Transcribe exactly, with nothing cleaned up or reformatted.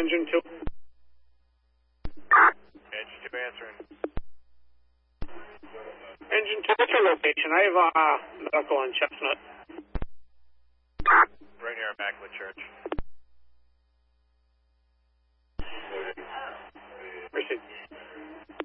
engine two. Engine two answering. Engine two, what's your location? I have uh, medical on Chestnut. Right here, Immaculate Church.